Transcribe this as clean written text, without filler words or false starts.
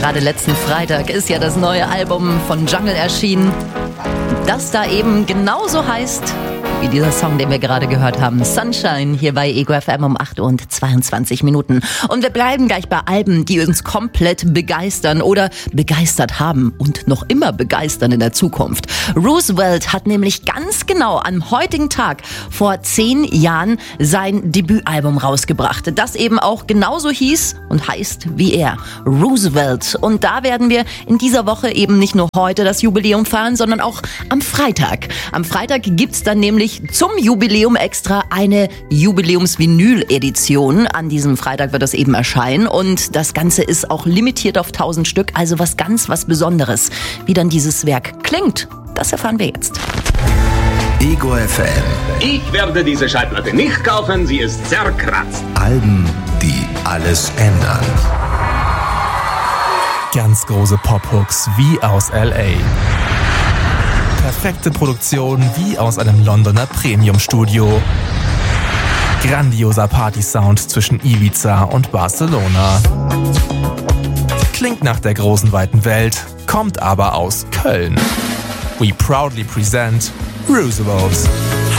Gerade letzten Freitag ist ja das neue Album von Jungle erschienen, das da eben genauso heißt wie dieser Song, den wir gerade gehört haben, Sunshine, hier bei Ego FM um 8:22. Und wir bleiben gleich bei Alben, die uns komplett begeistern oder begeistert haben und noch immer begeistern in der Zukunft. Roosevelt hat nämlich ganz genau am heutigen Tag vor 10 Jahren sein Debütalbum rausgebracht, das eben auch genauso hieß und heißt wie er, Roosevelt. Und da werden wir in dieser Woche eben nicht nur heute das Jubiläum feiern, sondern auch am Freitag. Am Freitag gibt's dann nämlich zum Jubiläum extra eine Jubiläums-Vinyl-Edition. An diesem Freitag wird das eben erscheinen und das Ganze ist auch limitiert auf 1000 Stück, also was Besonderes. Wie dann dieses Werk klingt, das erfahren wir jetzt. Ego FM. Ich werde diese Schallplatte nicht kaufen, sie ist zerkratzt. Alben, die alles ändern. Ganz große Pop-Hooks wie aus L.A. Perfekte Produktion wie aus einem Londoner Premium-Studio. Grandioser Party-Sound zwischen Ibiza und Barcelona. Klingt nach der großen weiten Welt, kommt aber aus Köln. We proudly present Roosevelt.